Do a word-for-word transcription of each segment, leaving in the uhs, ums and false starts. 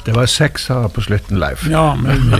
Det var seksere på slutten, Leif. Ja, men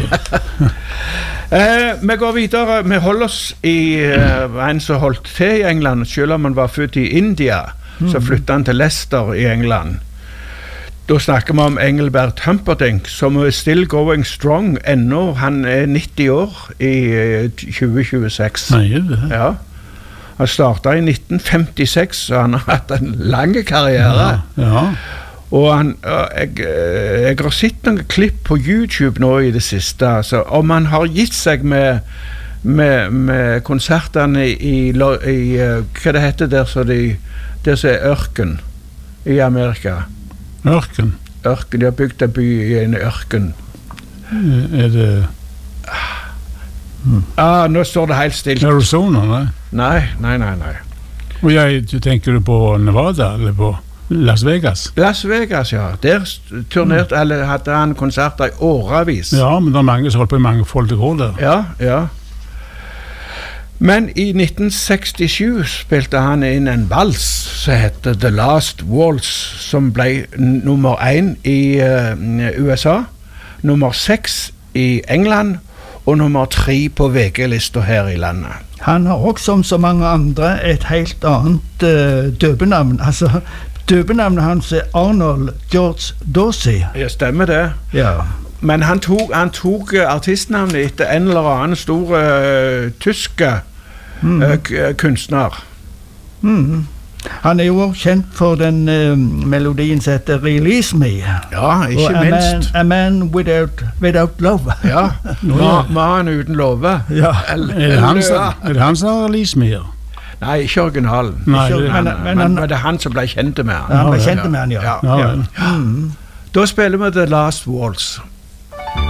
eh, vi går videre. Vi holder oss i eh, en som holdt til i England, selv om han var født i India, mm. så flyttet han til Leicester i England. Da snakker vi om Engelbert Humperdinck, som er still going strong ennå. Han er nitti år i tjue tjueseks. Nei, det. Ja. Han startet i nitten femtiseks, så han har hatt en lang karriere. Ja, ja. Og han, jeg, jeg har sett noen klipp på YouTube nå i det siste, altså, om han har gitt seg med, med, med konsertene i, i, i, hva det heter der, så de, der som er ørken i Amerika. Ørken? Ørken, de har bygd en by i en ørken. Er det... Hmm. Ah, nå står det helt stilt. Arizona, nei? Nei, nei, nei, nei. Og jeg, tenker du på Nevada, eller på Las Vegas? Las Vegas, ja. Der turnerte, mm. eller hadde han konserter i årevis. Ja, men det er mange som holdt på i mange folk til år der. Ja, ja. Men i nitten sekstisju spilte han inn en vals som heter The Last Waltz, som ble nummer én i uh, U S A, nummer seks i England, og nummer tre på V G-lista her i landet. Han har også, som så mange andre, et helt annet uh, døbenavn. Altså, døbenavnet hans er Arnold George Dorsey. Ja, stemmer det. Ja. Men han tok, han tok artistnavnet etter en eller annen stor uh, tyske mm. uh, kunstner. Mm. Han er jo kjent for den uh, melodien som heter Release Me. Ja, ikke og minst. A Man, a man without, without Love. Ja, mannen uten love. Ja. Er det han som har Release Me her? Nei, ikke originalen. Nei, ikke, det, men, men, men, men men det er han som ble kjent med han. Ja, han ble kjent med han, ja. ja. ja. ja. ja. Mm. Da spiller vi The Last Waltz.